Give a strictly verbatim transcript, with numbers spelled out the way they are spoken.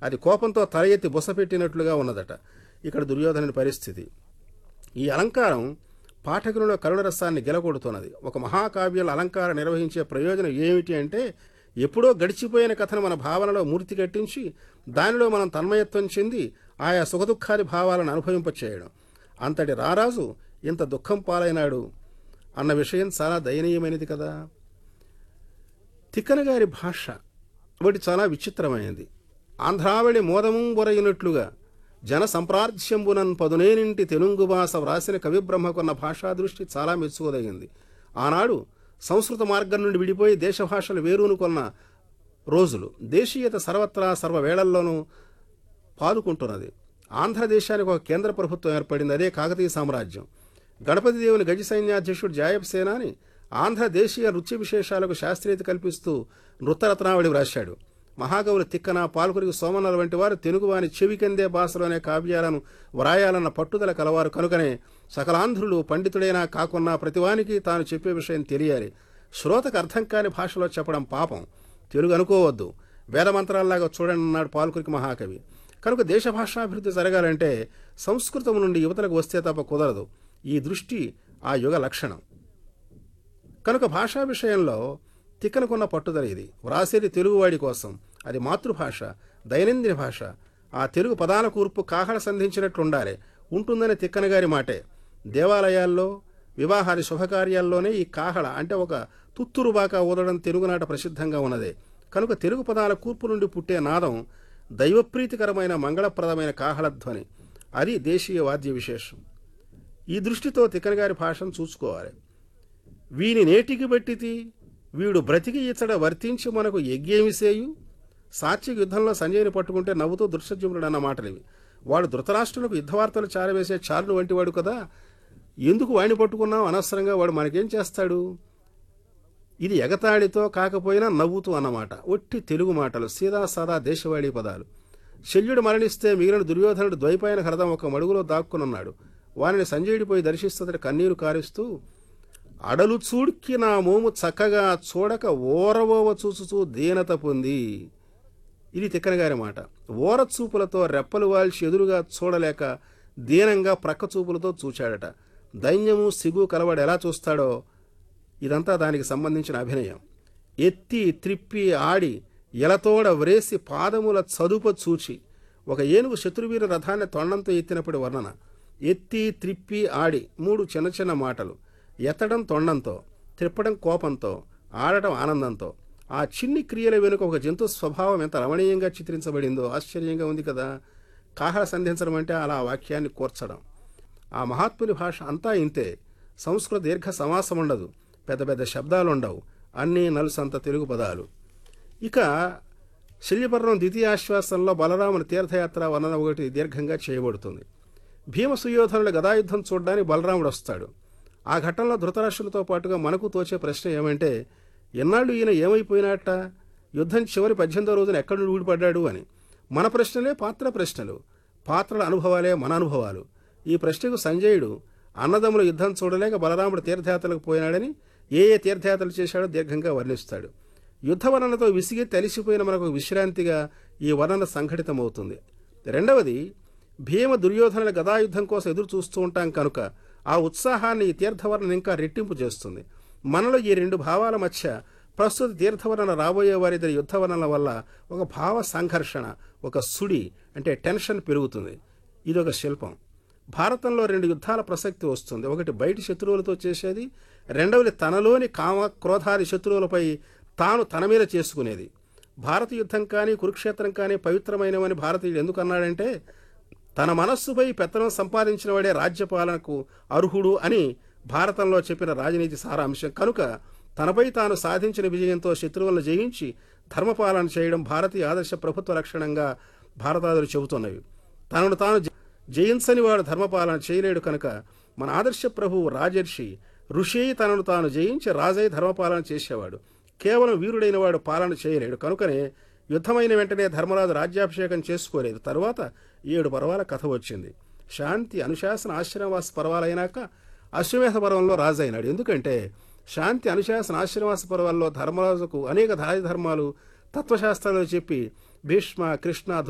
అది కోపంతో తల ఎత్తి బుసపెట్టినట్లుగా ఉన్నదట ఇక్కడ దుర్యోధనుని పరిస్థితి. ఈ అలంకారం పాఠకులలో కరుణరసాన్ని గెలగొడుతున్నది. ఒక మహాకావ్యాల అలంకారం నిర్వహించే ప్రయోజనం ఏమిటి అంటే, ఎప్పుడో గడిచిపోయిన కథను మన భావనలో మూర్తి కట్టించి దానిలో మనం తన్మయత్వం చెంది ఆయా సుఖదుఖాది భావాలను అనుభవింపచేయడం. అంతటి రారాజు ఇంత దుఃఖం పాలైనాడు అన్న విషయం చాలా దయనీయమైనది కదా. తిక్కన గారి భాష ఒకటి చాలా విచిత్రమైనది. ఆంధ్రావళి మోదము బొరయినట్లుగా జన సంప్రార్థ్యంబునన్ పదునేనింటి తెలుగు భాష వ్రాసిన కవిబ్రహ్మకున్న భాషా దృష్టి చాలా మెచ్చుకోదగింది. ఆనాడు సంస్కృత మార్గం నుండి విడిపోయి దేశ భాషలు వేరునుకొన్న రోజులు. దేశీయత సర్వత్రా సర్వవేళల్లోనూ పాదుకుంటున్నది. ఆంధ్రదేశానికి ఒక కేంద్ర ప్రభుత్వం ఏర్పడింది, అదే కాకతీయ సామ్రాజ్యం. గణపతి దేవుని గజ సైన్యాధ్యక్షుడు జాయబ్ సేనాని ఆంధ్ర దేశీయ నృత్య విశేషాలకు శాస్త్రీయత కల్పిస్తూ నృత్తరత్నావళి వ్రాశాడు. మహాకవులు తిక్కన, పాల్కురికి సోమన్నల వంటి వారు తెలుగువాని చెవికందే భాషలోనే కావ్యాలను వ్రాయాలన్న పట్టుదల కలవారు కనుకనే సకలాంధ్రులు పండితుడైనా కాకున్నా ప్రతివానికి తాను చెప్పే విషయం తెలియాలి. శ్రోతకు అర్థం కాని భాషలో చెప్పడం పాపం, తెలుగు అనుకోవద్దు, వేదమంత్రాల్లాగా చూడండి అన్నాడు పాల్కురికి మహాకవి. కనుక దేశ భాషాభివృద్ధి జరగాలంటే సంస్కృతం నుండి యువతలకు వస్తే తప్ప కుదరదు. ఈ దృష్టి ఆ యుగ లక్షణం. కనుక భాషా విషయంలో తిక్కనకున్న పట్టుదల ఇది. వ్రాసేది తెలుగువాడి కోసం, అది మాతృభాష, దైనందిన భాష. ఆ తెలుగు పదాల కూర్పు కాహళ సంధించినట్లుండాలి, ఉంటుందని తిక్కన గారి మాటే. దేవాలయాల్లో వివాహాది శుభకార్యాల్లోనే ఈ కాహళ అంటే ఒక తుత్తురుబాకా ఊదడం తెలుగునాట ప్రసిద్ధంగా ఉన్నదే. కనుక తెలుగు పదాల కూర్పు నుండి పుట్టే నాదం దైవప్రీతికరమైన మంగళప్రదమైన కాహళధ్వని. అది దేశీయ వాద్య విశేషం. ఈ దృష్టితో తిక్కన గారి భాషను చూసుకోవాలి. వీని నేటికి బట్టితి వీడు బ్రతికి ఇచ్చడ వర్తించి మనకు యజ్ఞేమిసేయు. సాత్విక యుద్ధంలో సంజయుని పట్టుకుంటే నవ్వుతూ దృశ్యజుమ్నుడు అన్న మాటలివి. వాడు ధృతరాష్ట్రులకు యుద్ధవార్తలు చారవేసే చారును వంటివాడు కదా, ఎందుకు వాడిని పట్టుకున్నాం అనవసరంగా, వాడు మనకేం చేస్తాడు. ఇది ఎగతాళితో కాకపోయినా నవ్వుతూ అన్నమాట. ఒట్టి తెలుగు మాటలు, సీదా సాదా దేశవాళీ పదాలు. శల్యుడు మరణిస్తే మిగిలిన దుర్యోధనుడు ద్వైపాయన హృదం ఒక మడుగులో దాక్కునున్నాడు. వారిని సంజయుడిపోయి దర్శిస్తుందట కన్నీరు కారుస్తూ, అడలు చూడ్కి నా మోము చక్కగా చూడక ఓరవోవ చూచుచూ దీనత పొంది. ఇది తిక్కనగారి మాట. ఓర చూపులతో రెప్పలు వాల్చి ఎదురుగా చూడలేక దీనంగా ప్రక్క చూపులతో చూచాడట. దైన్యము సిగ్గు కలవాడు ఎలా చూస్తాడో ఇదంతా దానికి సంబంధించిన అభినయం. ఎత్తి త్రిప్పి ఆడి ఎలతోడ వ్రేసి పాదముల చదుప చూచి. ఒక ఏనుగు శత్రువీర రథాన్ని తొండంతో ఎత్తినప్పుడు వర్ణన. ఎత్తి త్రిప్పి ఆడి మూడు చిన్న చిన్న మాటలు. ఎత్తడం తొండంతో, త్రిప్పడం కోపంతో, ఆడటం ఆనందంతో. ఆ చిన్ని క్రియల వెనుక ఒక జంతు స్వభావం ఎంత రమణీయంగా చిత్రించబడిందో ఆశ్చర్యంగా ఉంది కదా. కాహళ సంధించడం అంటే అలా వాక్యాన్ని కూర్చడం. ఆ మహాత్ముని భాష అంతా ఇంతే. సంస్కృత దీర్ఘ సమాసం ఉండదు, పెద్ద పెద్ద శబ్దాలుండవు, అన్నీ నలుసంత తెలుగు పదాలు. ఇక శల్యపర్వం ద్వితీయాశ్వాసంలో బలరాముని తీర్థయాత్ర వర్ణన ఒకటి దీర్ఘంగా చేయబడుతుంది. భీమ సుయోధనుల గదాయుద్ధం చూడడానికి బలరాముడు వస్తాడు. ఆ ఘట్టంలో ధృతరాష్ట్రులతో పాటుగా మనకు తోచే ప్రశ్న ఏమంటే, ఎన్నాళ్ళు ఈయన ఏమైపోయినట్ట, యుద్ధం చివరి పద్దెనిమిదో రోజున ఎక్కడి నుండి ఊడిపడ్డాడు అని. మన ప్రశ్నలే పాత్ర ప్రశ్నలు, పాత్రల అనుభవాలే మన అనుభవాలు. ఈ ప్రశ్నకు సంజయుడు అన్నదమ్ముల యుద్ధం చూడలేక బలరాముడు తీర్థయాత్రలకు పోయినాడని, ఏ ఏ తీర్థయాత్రలు చేశాడో దీర్ఘంగా వర్ణిస్తాడు. యుద్ధ వర్ణనతో విసిగి తెలిసిపోయిన మనకు విశ్రాంతిగా ఈ వర్ణన సంఘటితమవుతుంది. రెండవది, భీమ దుర్యోధనుల గదాయుద్ధం కోసం ఎదురు చూస్తూ ఉంటాం కనుక ఆ ఉత్సాహాన్ని ఈ తీర్థవర్ణన ఇంకా రెట్టింపు చేస్తుంది. మనలో ఈ రెండు భావాల మధ్య ప్రస్తుత తీర్థవర్ణన రాబోయే వారిద్దరి యుద్ధవర్ణనల వల్ల ఒక భావ సంఘర్షణ, ఒక సుడి అంటే టెన్షన్ పెరుగుతుంది. ఇదొక శిల్పం. భారతంలో రెండు యుద్ధాల ప్రసక్తి వస్తుంది. ఒకటి బయటి శత్రువులతో చేసేది, రెండవది తనలోని కామ క్రోధాది శత్రువులపై తాను తన మీద చేసుకునేది. భారత యుద్ధం కానీ కురుక్షేత్రం కానీ పవిత్రమైనవని భారతీయుడు ఎందుకు అన్నాడంటే, తన మనస్సుపై పెత్తనం సంపాదించిన వాడే రాజ్యపాలనకు అర్హుడు అని భారతంలో చెప్పిన రాజనీతి సారాంశం. కనుక తనపై తాను సాధించిన విజయంతో శత్రువులను జయించి ధర్మపాలన చేయడం భారతీయ ఆదర్శ ప్రభుత్వ లక్షణంగా భారతాదులు చెబుతున్నవి. తనను తాను జయించని వాడు ధర్మపాలన చేయలేడు. కనుక మన ఆదర్శ ప్రభువు రాజర్షి ఋషి తనను తాను జయించి రాజై ధర్మపాలన చేసేవాడు. కేవలం వీరుడైన వాడు పాలన చేయలేడు. కనుకనే యుద్ధమైన వెంటనే ధర్మరాజు రాజ్యాభిషేకం చేసుకోలేదు. తరువాత ఏడు పర్వాల కథ వచ్చింది. శాంతి అనుశాసన ఆశ్రమవాస పర్వాలైనాక అశ్వమేధ పర్వంలో రాజైనాడు. ఎందుకంటే శాంతి అనుశాసన ఆశ్రమవాస పర్వాల్లో ధర్మరాజుకు అనేక రాజధర్మాలు తత్వశాస్త్రాలు చెప్పి భీష్మ కృష్ణ